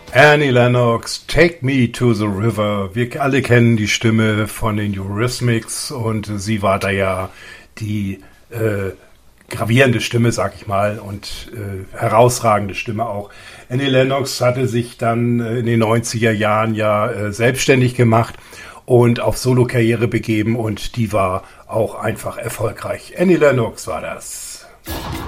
Annie Lennox, Take Me to the River. Wir alle kennen die Stimme von den Eurythmics und sie war da ja die gravierende Stimme, sag ich mal, und herausragende Stimme auch. Annie Lennox hatte sich dann in den 90er Jahren ja selbstständig gemacht und auf Solo-Karriere begeben und die war auch einfach erfolgreich. Annie Lennox war das.